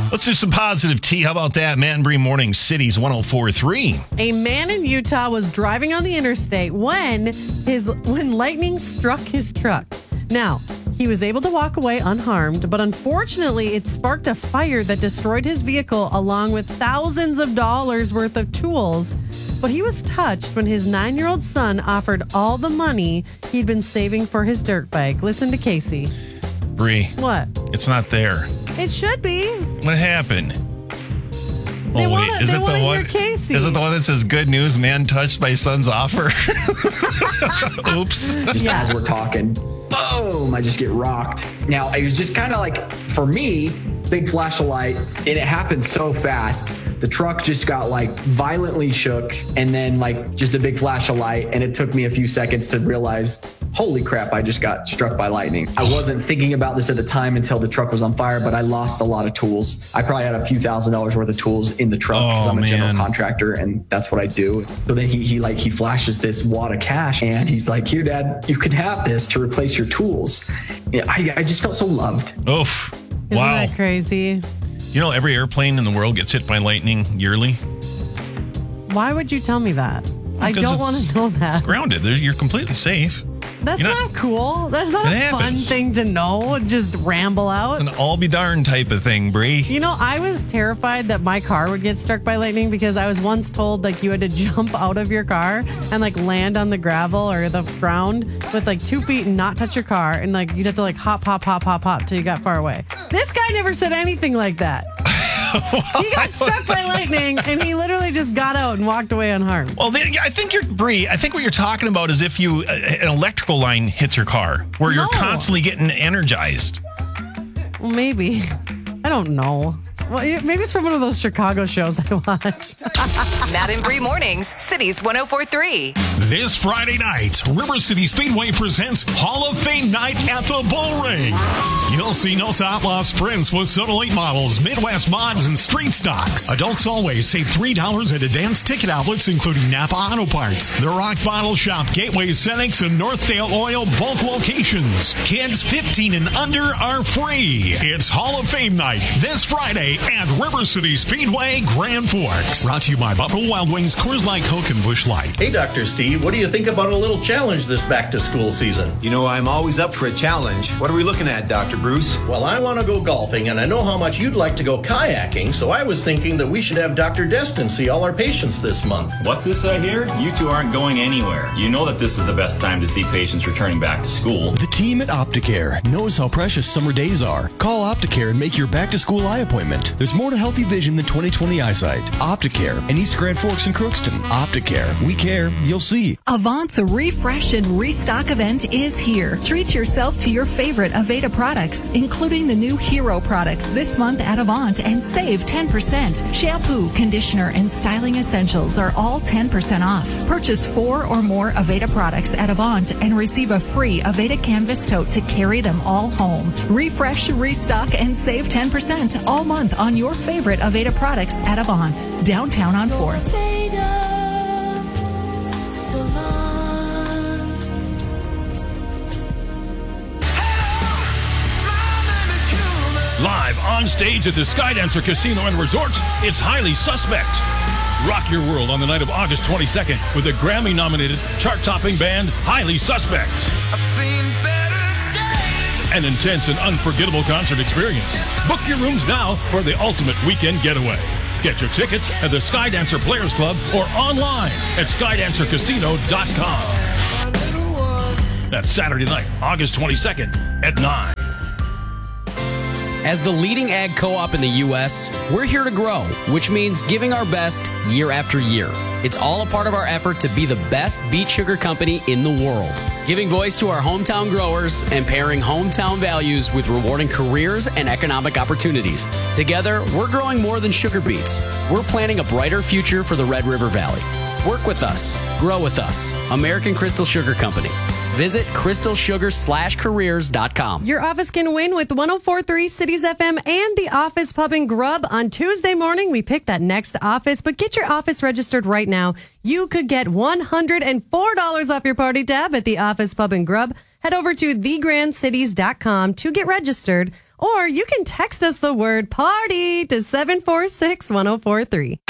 Let's do some positive tea. How about that? Manbury Morning Cities 104.3. A man in Utah was driving on the interstate when lightning struck his truck. Now, he was able to walk away unharmed, but unfortunately, it sparked a fire that destroyed his vehicle along with thousands of dollars worth of tools. But he was touched when his 9-year-old son offered all the money he'd been saving for his dirt bike. Listen to Casey. Bree. What? It's not there. It should be. What happened? They wanna hear Casey. Is it the one that says good news, man touched by son's offer? Oops. Just as we're talking, boom, I just get rocked. Now, it was just kind of like, for me, big flash of light, and it happened so fast. The truck just got like violently shook, and then like just a big flash of light, and it took me a few seconds to realize, holy crap, I just got struck by lightning. I wasn't thinking about this at the time until the truck was on fire, but I lost a lot of tools. I probably had a few $1,000s worth of tools in the truck because I'm a general contractor, and that's what I do. So then he flashes this wad of cash, and he's like, here, Dad, you can have this to replace your tools. I just felt so loved. Oof. Isn't Wow. that crazy? You know, every airplane in the world gets hit by lightning yearly. Why would you tell me that? I don't want to know that. It's grounded. You're completely safe. That's not cool. That's not a fun thing to know. Just ramble out. It's an all be darned type of thing, Bree. You know, I was terrified that my car would get struck by lightning because I was once told like you had to jump out of your car and like land on the gravel or the ground with like 2 feet and not touch your car, and like you'd have to like hop till you got far away. This guy never said anything like that. He got struck by lightning, and he literally just got out and walked away unharmed. Well, I think what you're talking about is if an electrical line hits your car, where you're constantly getting energized. Well, maybe. I don't know. Well, maybe it's from one of those Chicago shows I watch. Matt and Bree Mornings, Cities 104.3. This Friday night, River City Speedway presents Hall of Fame Night at the Bull Ring. You'll see Nos Outlaw sprints with Soda Late models, Midwest mods, and street stocks. Adults always save $3 at advanced ticket outlets, including Napa Auto Parts, The Rock Bottle Shop, Gateway Cenex, and Northdale Oil, both locations. Kids 15 and under are free. It's Hall of Fame Night this Friday at River City Speedway, Grand Forks. Brought to you by Buffalo Wild Wings, Coors Light, Coke, and Busch Light. Hey, Dr. Steve, what do you think about a little challenge this back-to-school season? You know, I'm always up for a challenge. What are we looking at, Dr. Bruce? Well, I want to go golfing, and I know how much you'd like to go kayaking, so I was thinking that we should have Dr. Destin see all our patients this month. What's this I hear? You two aren't going anywhere. You know that this is the best time to see patients returning back to school. The team at Opticare knows how precious summer days are. Call Opticare and make your back-to-school eye appointment. There's more to healthy vision than 20/20 eyesight. Opticare in East Grand Forks and Crookston. Opticare. We care. You'll see. Avant's refresh and restock event is here. Treat yourself to your favorite Aveda products, including the new Hero products this month at Avant, and save 10%. Shampoo, conditioner, and styling essentials are all 10% off. Purchase 4 or more Aveda products at Avant and receive a free Aveda canvas tote to carry them all home. Refresh, restock, and save 10% all month on your favorite Aveda products at Avant, downtown on 4th. Live on stage at the Skydancer Casino and Resort, it's Highly Suspect. Rock your world on the night of August 22nd with the Grammy-nominated, chart-topping band Highly Suspect. I've seen better days. An intense and unforgettable concert experience. Book your rooms now for the ultimate weekend getaway. Get your tickets at the Skydancer Players Club or online at SkydancerCasino.com. That's Saturday night, August 22nd at 9. As the leading ag co-op in the U.S., we're here to grow, which means giving our best year after year. It's all a part of our effort to be the best beet sugar company in the world, giving voice to our hometown growers and pairing hometown values with rewarding careers and economic opportunities. Together, we're growing more than sugar beets. We're planning a brighter future for the Red River Valley. Work with us. Grow with us. American Crystal Sugar Company. Visit crystalsugar/careers.com. Your office can win with 104.3 Cities FM and the Office Pub and Grub. On Tuesday morning, we pick that next office, but get your office registered right now. You could get $104 off your party tab at the Office Pub and Grub. Head over to thegrandcities.com to get registered, Or you can text us the word party to 746-1043.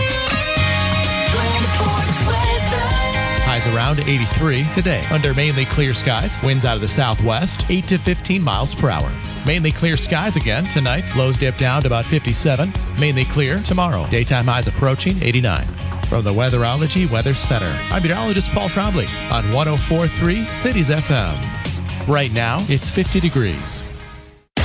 Highs around 83 today. Under mainly clear skies. Winds out of the southwest, 8 to 15 miles per hour. Mainly clear skies again tonight. Lows dip down to about 57. Mainly clear tomorrow. Daytime highs approaching 89. From the Weatherology Weather Center, I'm meteorologist Paul Trombley on 104.3 Cities FM. Right now, it's 50 degrees.